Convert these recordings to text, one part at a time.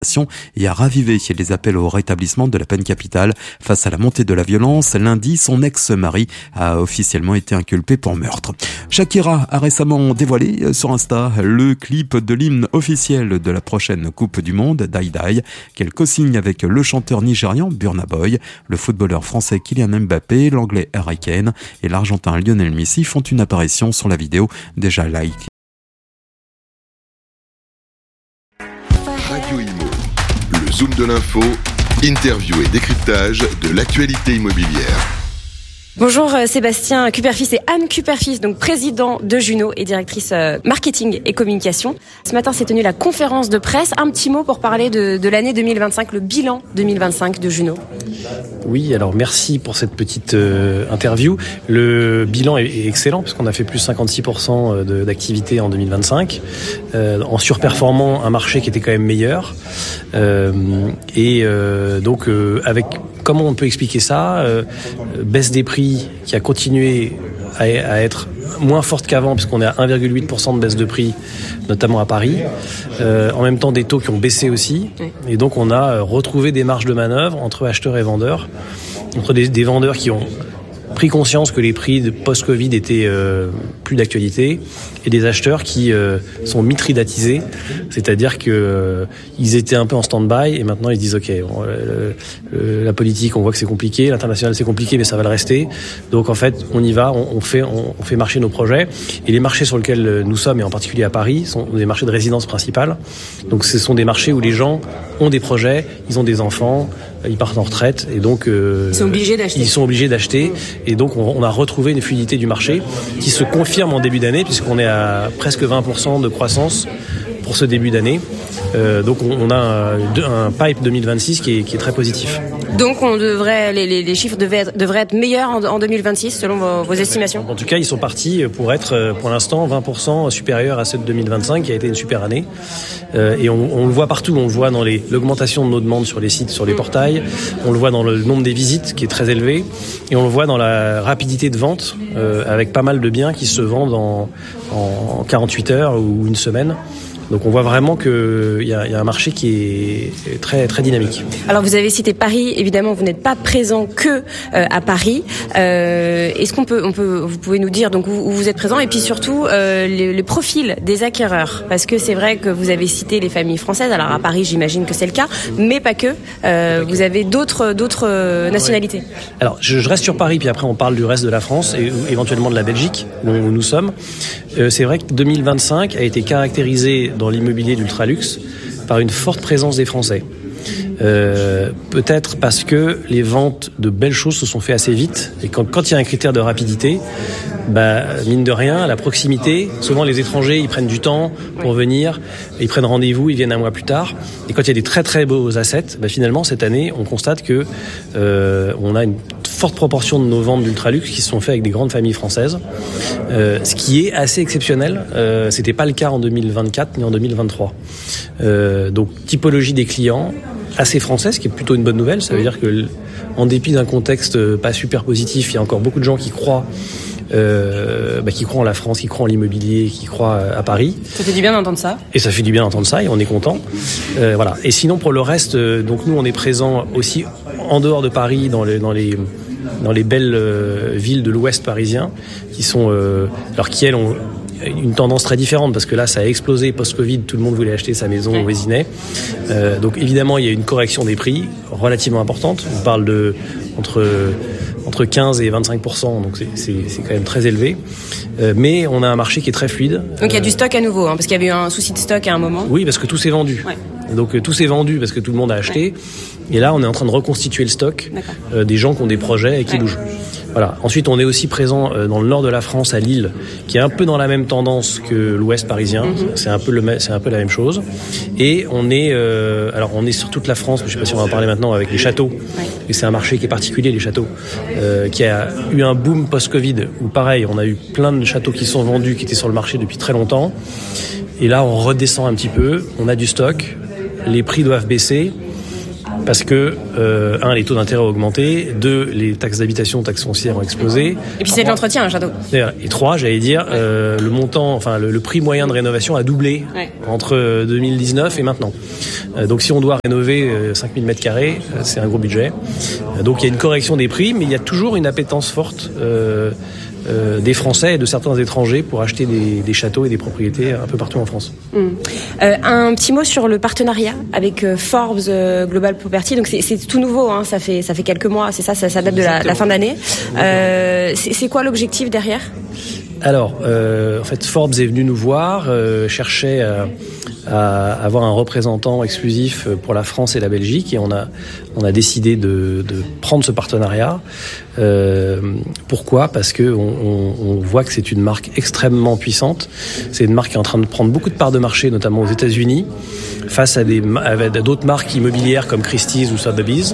et a ravivé les appels au rétablissement de la peine capitale. Face à la montée de la violence, lundi, son ex-mari a officiellement été inculpé pour meurtre. Shakira a récemment dévoilé sur Insta le clip de l'hymne officiel de la prochaine Coupe du Monde, Die Die, qu'elle co-signe avec le chanteur nigérian Burna Boy, le footballeur français Kylian Mbappé, l'anglais Harry Kane et l'argentin Lionel Messi font une apparition sur la vidéo déjà like. Radio Imo, le zoom de l'info, interview et décryptage de l'actualité immobilière. Bonjour Sébastien Cuperfis et Anne Cuperfis, donc président de Juno et directrice marketing et communication. Ce matin s'est tenue la conférence de presse. Un petit mot pour parler de l'année 2025, le bilan 2025 de Juno. Oui, alors merci pour cette petite interview. Le bilan est excellent puisqu'on a fait plus 56% d'activité en 2025, en surperformant un marché qui était quand même meilleur. Donc avec comment on peut expliquer ça, baisse des prix qui a continué à être moins forte qu'avant puisqu'on est à 1,8% de baisse de prix, notamment à Paris. En même temps, des taux qui ont baissé aussi. Et donc, on a retrouvé des marges de manœuvre entre acheteurs et vendeurs, entre des vendeurs qui ont pris conscience que les prix de post-Covid étaient plus d'actualité et des acheteurs qui sont mitridatisés, c'est-à-dire que ils étaient un peu en stand-by et maintenant ils disent ok, la politique on voit que c'est compliqué, l'international c'est compliqué mais ça va le rester, donc en fait on y va, on fait marcher nos projets et les marchés sur lesquels nous sommes et en particulier à Paris sont des marchés de résidence principale, donc ce sont des marchés où les gens ont des projets, ils ont des enfants, ils partent en retraite et donc ils sont obligés d'acheter et donc on a retrouvé une fluidité du marché qui se confirme en début d'année puisqu'on est à presque 20% de croissance pour ce début d'année. Donc on a un pipe 2026 qui est très positif. Donc les chiffres devraient être meilleurs en 2026 selon vos estimations. En tout cas, ils sont partis pour être pour l'instant 20% supérieurs à ceux de 2025 qui a été une super année. Et on le voit partout, on le voit dans l'augmentation de nos demandes sur les sites, sur les portails, on le voit dans le nombre des visites qui est très élevé et on le voit dans la rapidité de vente avec pas mal de biens qui se vendent en 48 heures ou une semaine. Donc on voit vraiment qu'il y a un marché qui est très, très dynamique. Alors vous avez cité Paris, évidemment vous n'êtes pas présent que à Paris. Est-ce vous pouvez nous dire donc où vous êtes présent et puis surtout les profils des acquéreurs, parce que c'est vrai que vous avez cité les familles françaises. Alors à Paris j'imagine que c'est le cas, mais pas que. Vous avez d'autres nationalités. Ouais. Alors je reste sur Paris puis après on parle du reste de la France et éventuellement de la Belgique où nous sommes. C'est vrai que 2025 a été caractérisé dans l'immobilier d'ultraluxe par une forte présence des Français. Peut-être parce que les ventes de belles choses se sont fait assez vite et quand il y a un critère de rapidité, mine de rien, la proximité, souvent les étrangers ils prennent du temps pour venir, ils prennent rendez-vous, ils viennent un mois plus tard et quand il y a des très très beaux assets, finalement cette année on constate que on a une forte proportion de nos ventes d'ultraluxe qui se sont faites avec des grandes familles françaises, ce qui est assez exceptionnel. C'était pas le cas en 2024 ni en 2023. Donc typologie des clients assez français, ce qui est plutôt une bonne nouvelle. Ça veut dire que en dépit d'un contexte pas super positif, il y a encore beaucoup de gens qui croient en la France, qui croient en l'immobilier, qui croient à Paris. Ça fait du bien d'entendre ça. Et ça fait du bien d'entendre ça et on est content. Voilà. Et sinon pour le reste, donc nous on est présents aussi en dehors de Paris dans les belles villes de l'Ouest parisien qui sont qui elles ont une tendance très différente parce que là ça a explosé post-Covid, tout le monde voulait acheter sa maison au Vésinet. Donc évidemment il y a une correction des prix relativement importante. On parle de entre 15 et 25%, donc c'est quand même très élevé. Mais on a un marché qui est très fluide. Donc il y a du stock à nouveau, parce qu'il y avait eu un souci de stock à un moment. Oui, parce que tout s'est vendu. Ouais. Donc tout s'est vendu parce que tout le monde a acheté. Ouais. Et là on est en train de reconstituer le stock des gens qui ont des projets et qui bougent. Voilà. Ensuite, on est aussi présent dans le nord de la France, à Lille, qui est un peu dans la même tendance que l'Ouest parisien. C'est un peu la même chose. Et on est sur toute la France. Je sais pas si on va en parler maintenant avec les châteaux. Ouais. Et c'est un marché qui est particulier, les châteaux, qui a eu un boom post-Covid où pareil, on a eu plein de châteaux qui sont vendus, qui étaient sur le marché depuis très longtemps. Et là, on redescend un petit peu. On a du stock. Les prix doivent baisser. parce que, les taux d'intérêt ont augmenté, 2, les taxes d'habitation, taxes foncières ont explosé. Et puis c'est de l'entretien, un château. Et 3, j'allais dire, le montant, le prix moyen de rénovation a doublé entre 2019 et maintenant. Donc si on doit rénover 5000 mètres carrés, c'est un gros budget. Donc il y a une correction des prix, mais il y a toujours une appétence forte des Français et de certains étrangers pour acheter des châteaux et des propriétés un peu partout en France. Un petit mot sur le partenariat avec Forbes Global Property. Donc c'est tout nouveau, hein, ça fait quelques mois, c'est ça date de la fin d'année. C'est quoi l'objectif derrière ? Alors, en fait, Forbes est venu nous voir, cherchait à avoir un représentant exclusif pour la France et la Belgique, et on a décidé de prendre ce partenariat. Pourquoi ? Parce que on voit que c'est une marque extrêmement puissante. C'est une marque qui est en train de prendre beaucoup de parts de marché, notamment aux États-Unis, face à d'autres marques immobilières comme Christie's ou Sotheby's.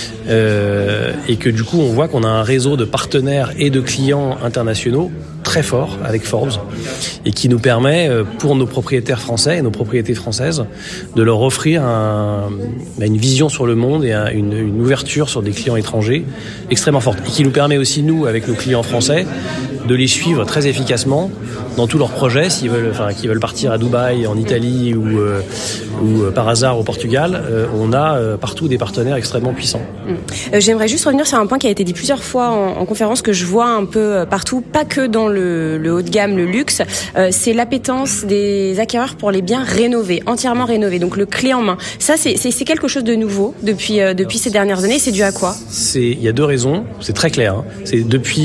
Et que du coup, on voit qu'on a un réseau de partenaires et de clients internationaux très fort avec Forbes, et qui nous permet, pour nos propriétaires français et nos propriétés françaises, de leur offrir une vision sur le monde et une ouverture sur des clients étrangers extrêmement forte, et qui nous permet aussi, nous, avec nos clients français, de les suivre très efficacement dans tous leurs projets, s'ils veulent partir à Dubaï, en Italie ou par hasard au Portugal. On a partout des partenaires extrêmement puissants. J'aimerais juste revenir sur un point qui a été dit plusieurs fois en conférence, que je vois un peu partout, pas que dans le haut de gamme, le luxe, c'est l'appétence des acquéreurs pour les biens rénovés, entièrement rénovés, donc le clé en main. Ça, c'est quelque chose de nouveau depuis ces dernières années. C'est dû à quoi ? Il y a 2 raisons, c'est très clair. Hein. C'est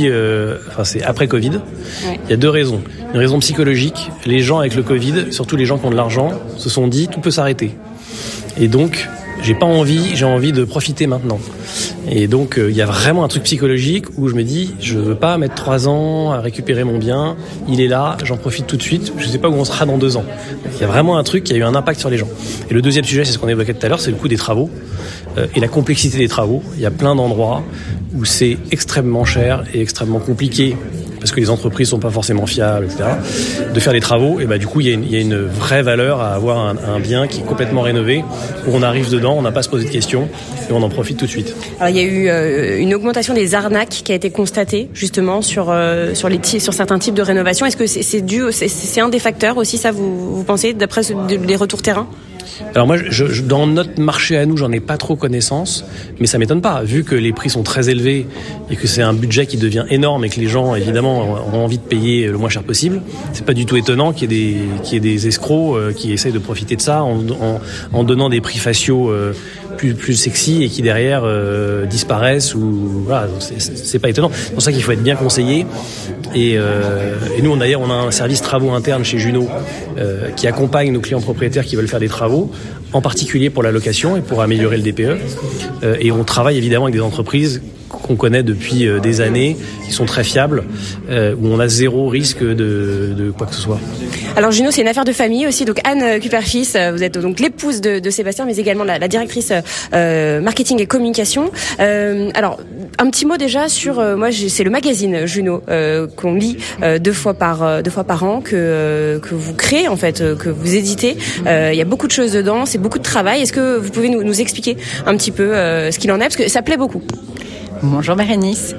c'est après Covid. Ouais. Il y a 2 raisons. Une raison psychologique, les gens avec le Covid, surtout les gens qui ont de l'argent, se sont dit tout peut s'arrêter. Et donc, j'ai envie de profiter maintenant. Et donc, il y a vraiment un truc psychologique où je me dis, je veux pas mettre 3 ans à récupérer mon bien, il est là, j'en profite tout de suite, je sais pas où on sera dans 2 ans. Il y a vraiment un truc qui a eu un impact sur les gens. Et le deuxième sujet, c'est ce qu'on évoquait tout à l'heure, c'est le coût des travaux et la complexité des travaux. Il y a plein d'endroits où c'est extrêmement cher et extrêmement compliqué, parce que les entreprises sont pas forcément fiables, etc., de faire des travaux. Et du coup, il y a une vraie valeur à avoir un bien qui est complètement rénové, où on arrive dedans, on n'a pas à se poser de questions, et on en profite tout de suite. Alors, il y a eu une augmentation des arnaques qui a été constatée, justement, sur certains types de rénovation. Est-ce que c'est un des facteurs aussi, ça, vous pensez, d'après les retours terrain ? Alors moi, dans notre marché à nous, j'en ai pas trop connaissance, mais ça m'étonne pas, vu que les prix sont très élevés et que c'est un budget qui devient énorme et que les gens, évidemment, ont envie de payer le moins cher possible. C'est pas du tout étonnant qu'il y ait des escrocs qui essayent de profiter de ça en donnant des prix faciaux plus sexy et qui derrière disparaissent, ou voilà, c'est pas étonnant. C'est pour ça qu'il faut être bien conseillé. Et nous, on a un service travaux interne chez Junot qui accompagne nos clients propriétaires qui veulent faire des travaux, en particulier pour la location et pour améliorer le DPE. Et on travaille évidemment avec des entreprises qu'on connaît depuis des années, qui sont très fiables, où on a 0 risque de quoi que ce soit. Alors Junot, c'est une affaire de famille aussi. Donc Anne Kuperfis, vous êtes donc l'épouse de Sébastien, mais également la directrice marketing et communication. Alors un petit mot déjà sur c'est le magazine Junot qu'on lit 2 fois par an, que vous créez en fait, que vous éditez. Il y a beaucoup de choses dedans, c'est beaucoup de travail. Est-ce que vous pouvez nous expliquer un petit peu ce qu'il en est, parce que ça plaît beaucoup. Bonjour Bérénice.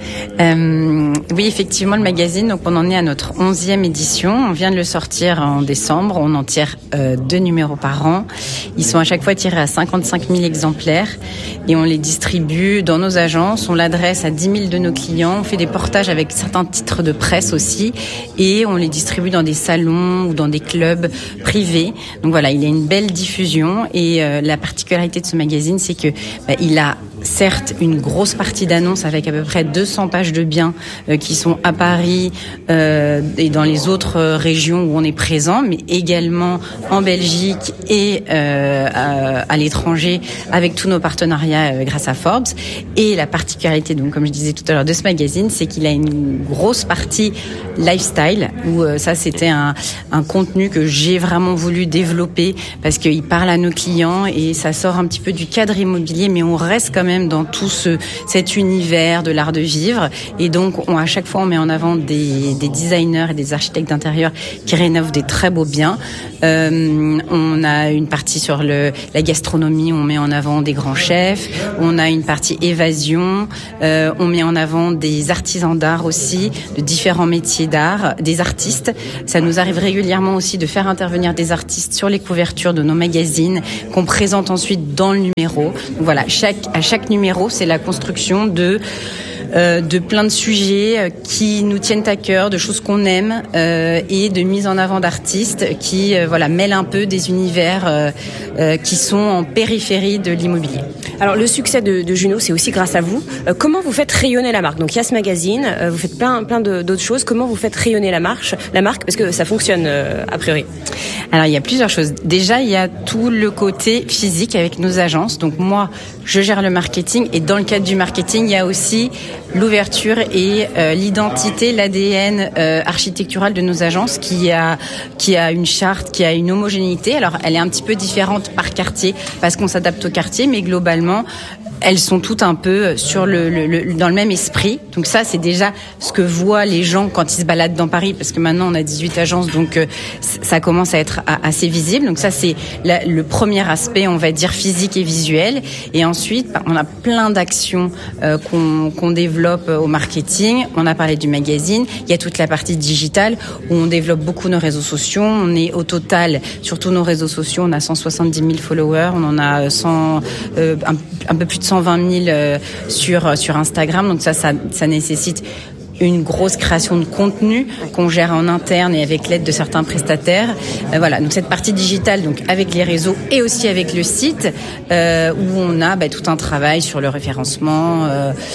Oui, effectivement, le magazine, donc on en est à notre 11e édition. On vient de le sortir en décembre. On en tire 2 numéros par an. Ils sont à chaque fois tirés à 55 000 exemplaires et on les distribue dans nos agences. On l'adresse à 10 000 de nos clients. On fait des portages avec certains titres de presse aussi et on les distribue dans des salons ou dans des clubs privés. Donc voilà, il a une belle diffusion et la particularité de ce magazine, c'est que il a certes une grosse partie d'annonces avec à peu près 200 pages de biens qui sont à Paris et dans les autres régions où on est présent, mais également en Belgique et à l'étranger avec tous nos partenariats grâce à Forbes. Et la particularité, donc comme je disais tout à l'heure, de ce magazine, c'est qu'il a une grosse partie lifestyle, où ça c'était un contenu que j'ai vraiment voulu développer parce qu'il parle à nos clients et ça sort un petit peu du cadre immobilier, mais on reste quand même même dans tout cet univers de l'art de vivre. Et donc, à chaque fois, on met en avant des designers et des architectes d'intérieur qui rénovent des très beaux biens. On a une partie sur la gastronomie, on met en avant des grands chefs. On a une partie évasion. On met en avant des artisans d'art aussi, de différents métiers d'art, des artistes. Ça nous arrive régulièrement aussi de faire intervenir des artistes sur les couvertures de nos magazines qu'on présente ensuite dans le numéro. Donc voilà, à chaque numéro, c'est la construction de plein de sujets qui nous tiennent à cœur, de choses qu'on aime et de mise en avant d'artistes qui mêlent un peu des univers qui sont en périphérie de l'immobilier. Alors le succès de Junot, c'est aussi grâce à vous. Comment vous faites rayonner la marque ? Donc il y a ce magazine, vous faites plein d'autres choses. Comment vous faites rayonner la marque parce que ça fonctionne a priori. Alors il y a plusieurs choses. Déjà il y a tout le côté physique avec nos agences. Donc moi je gère le marketing et dans le cadre du marketing il y a aussi l'ouverture et l'identité, l'ADN architectural de nos agences qui a une charte, qui a une homogénéité. Alors elle est un petit peu différente par quartier parce qu'on s'adapte au quartier, mais globalement elles sont toutes un peu dans le même esprit. Donc ça, c'est déjà ce que voient les gens quand ils se baladent dans Paris, parce que maintenant on a 18 agences, donc ça commence à être assez visible. Donc ça, c'est le premier aspect, on va dire, physique et visuel. Et ensuite, on a plein d'actions qu'on développe au marketing. On a parlé du magazine. Il y a toute la partie digitale où on développe beaucoup nos réseaux sociaux. On est au total, sur tous nos réseaux sociaux, on a 170 000 followers. On en a un peu plus de 120 000 sur Instagram. Donc ça nécessite une grosse création de contenu qu'on gère en interne et avec l'aide de certains prestataires. Voilà, donc cette partie digitale, donc avec les réseaux et aussi avec le site, où on a tout un travail sur le référencement.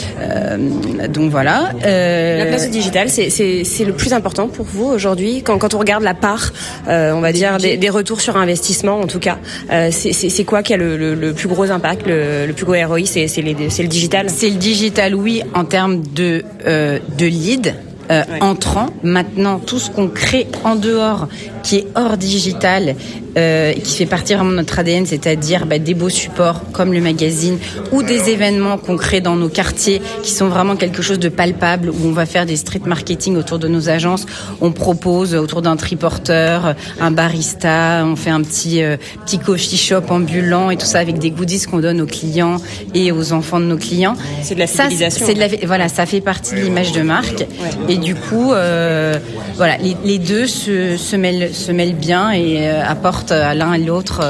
Donc voilà. La place du digital, c'est le plus important pour vous aujourd'hui quand on regarde la part, on va dire des retours sur investissement en tout cas. C'est quoi qui a le plus gros impact, le plus gros ROI? C'est le digital. C'est le digital, oui, en termes de lead entrant. Maintenant, tout ce qu'on crée en dehors, qui est hors digital, qui fait partie vraiment de notre ADN, c'est-à-dire des beaux supports comme le magazine ou des événements qu'on crée dans nos quartiers qui sont vraiment quelque chose de palpable, où on va faire des street marketing autour de nos agences. On propose autour d'un triporteur, un barista, on fait un petit coffee shop ambulant et tout ça avec des goodies qu'on donne aux clients et aux enfants de nos clients. C'est de la fidélisation. Ça fait partie de l'image de marque. Ouais. Et du coup, les deux se mêlent bien et apportent à l'un et l'autre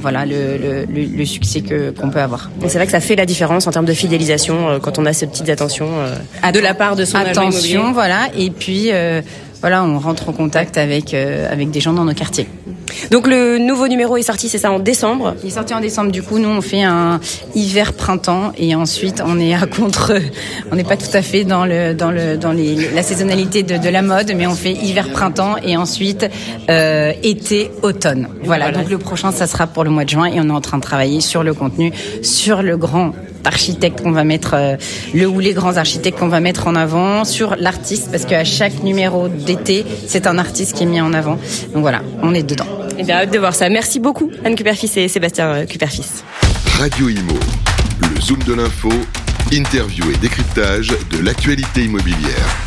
le succès qu'on peut avoir. Et c'est vrai que ça fait la différence en termes de fidélisation quand on a ces petites attentions de la part de son agent immobilier. Voilà, et puis on rentre en contact avec des gens dans nos quartiers. Donc le nouveau numéro est sorti, c'est ça, en décembre. Il est sorti en décembre. Du coup, nous on fait un hiver-printemps et ensuite on est on n'est pas tout à fait dans la saisonnalité de la mode, mais on fait hiver-printemps et ensuite été-automne. Voilà. Donc le prochain, ça sera pour le mois de juin et on est en train de travailler sur le contenu, sur le grand architecte qu'on va mettre, ou les grands architectes qu'on va mettre en avant, sur l'artiste, parce qu'à chaque numéro d'été, c'est un artiste qui est mis en avant. Donc voilà, on est dedans. Eh bien, hâte de voir ça. Merci beaucoup, Anne Kuperfis et Sébastien Kuperfis. Radio Imo, le zoom de l'info, interview et décryptage de l'actualité immobilière.